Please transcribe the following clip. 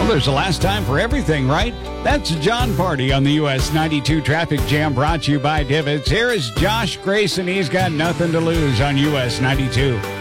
there's a last time for everything, right? That's John Party on the US 92 Traffic Jam, brought to you by Divots. Here is Josh Grayson. He's got nothing to lose on US 92.